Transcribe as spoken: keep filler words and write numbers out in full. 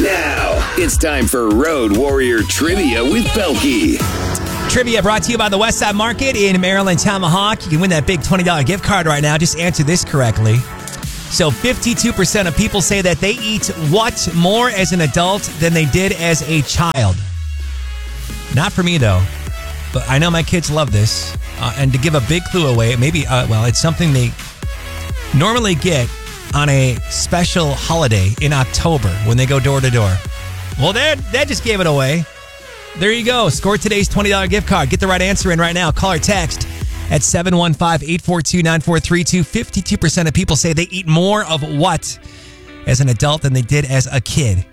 Now, it's time for Road Warrior Trivia with Belky. Trivia brought to you by the Westside Market in Maryland, Tomahawk. You can win that big twenty dollars gift card right now. Just answer this correctly. So fifty-two percent of people say that they eat what more as an adult than they did as a child? Not for me, though. But I know my kids love this. Uh, and to give a big clue away, maybe, uh, well, it's something they normally get on a special holiday in October when they go door to door. Well, that, that just gave it away. There you go. Score today's twenty dollars gift card. Get the right answer in right now. Call or text at seven one five, eight four two, nine four three two. fifty-two percent of people say they eat more of what as an adult than they did as a kid.